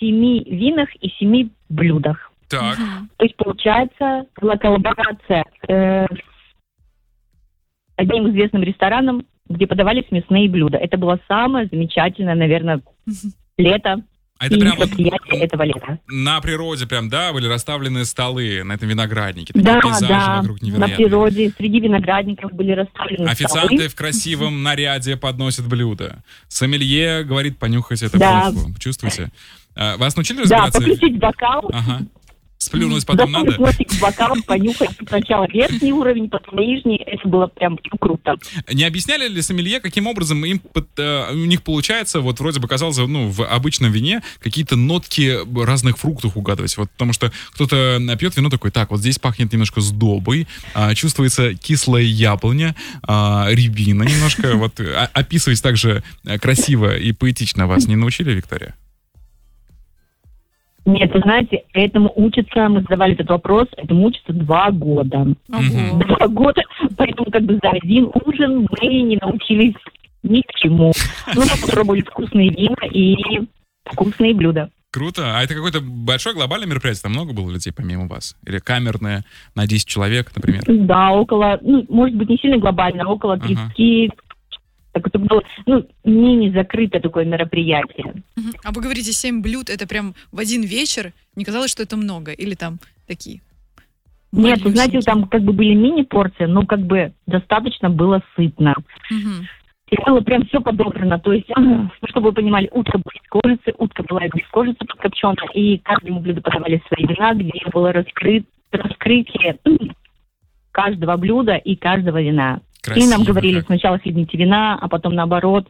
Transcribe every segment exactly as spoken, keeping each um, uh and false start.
семи винах и семи блюдах. Так. То есть, получается, была коллаборация э, с одним известным рестораном, где подавались мясные блюда. Это было самое замечательное, наверное, лето. А это и прям вот мероприятие этого лета. на природе прям, да, были расставлены столы на этом винограднике? Да, Такие пейзажи да, вокруг на невероятные. природе, среди виноградников были расставлены Официанты столы. в красивом наряде подносят блюда. Сомелье говорит, понюхайте эту Да. булку. Чувствуете? А, Вас научили Да, разбираться? подключить бокал, Ага. Сплюнуть потом надо? засунуть носик в бокал, понюхать сначала верхний уровень, потом нижний. Это было прям ну, круто. Не объясняли ли сомелье, каким образом им под, э, у них получается, вот вроде бы казалось, ну, в обычном вине какие-то нотки разных фруктов угадывать? Вот потому что кто-то пьет вино такой, так, вот здесь пахнет немножко сдобой, а, чувствуется кислая яблоня, а, рябина немножко. Вот а, описывать так же красиво и поэтично вас не научили, Виктория? Нет, вы знаете, этому учатся, мы задавали этот вопрос, этому учатся два года. Мгм. Два года, поэтому как бы за один ужин мы не научились ни к чему. Ну, мы попробовали вкусные вина и вкусные блюда. Круто. А это какое-то большое глобальное мероприятие? Там много было людей помимо вас? Или камерное на десять человек, например? Да, около, ну, может быть, не сильно глобально, а около тридцати. Так это было, ну, мини-закрытое такое мероприятие. Мгм. А вы говорите, семь блюд, это прям в один вечер? Не казалось, что это много? Или там такие? Нет, вы знаете, малюсенькие? там как бы были мини-порции, но как бы достаточно было сытно. Мгм. И было прям все подобрано. То есть, ну, чтобы вы понимали, утка была из кожицы, утка была без кожицы подкопчена, и каждому блюду подавали свои вина, где было раскрыт, раскрытие м, каждого блюда и каждого вина. Красиво и нам говорили, как. сначала хлебните вина, а потом наоборот,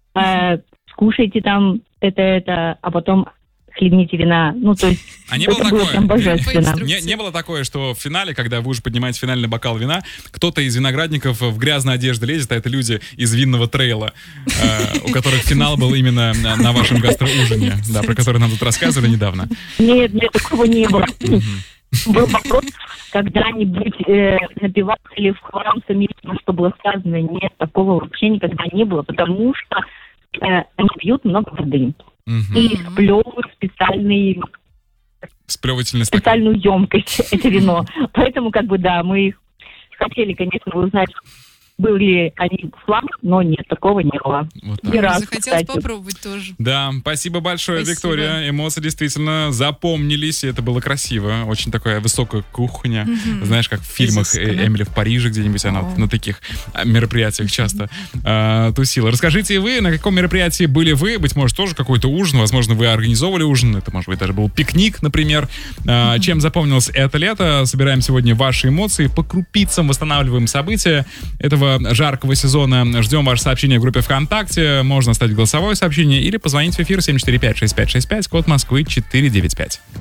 э, скушайте там это-это, а потом хлебните вина. Ну, то есть, А не это было было такое? прям божественно. По Не, не было такое, что в финале, когда вы уже поднимаете финальный бокал вина, кто-то из виноградников в грязной одежде лезет, а это люди из винного трейла, э, у которых финал был именно на, на вашем гастроужине, да, про который нам тут рассказывали недавно. Нет, нет, такого не было. Мгм. Был вопрос, когда-нибудь э, напиваться ли в храм самим, что было сказано. Нет, такого вообще никогда не было, потому что э, они пьют много воды. Мгм. И сплевывают специальный, Сплевывательный стакан. специальную емкость, это вино. Поэтому, как бы, да, мы хотели, конечно, узнать, были ли они в храм, но нет, такого не было. Вот Ни так. разу, Захотелось кстати. попробовать тоже. Да, спасибо большое, Спасибо. Виктория. Эмоции действительно запомнились, и это было красиво. Очень такая высокая кухня. Мгм. Знаешь, как в фильмах э, Изысканно. Эмили в Париже где-нибудь, она вот О. на таких а, мероприятиях часто а, тусила. Расскажите вы, на каком мероприятии были вы? Быть может, тоже какой-то ужин. Возможно, вы организовывали ужин. Это, может быть, даже был пикник, например. А, чем запомнилось это лето? Собираем сегодня ваши эмоции. По крупицам восстанавливаем события этого жаркого сезона. Ждем ваше сообщение в группе ВКонтакте. Можно оставить голосовое сообщение или позвонить в эфир семь четыре пять шесть пять шесть пять, код Москвы четыре девять пять.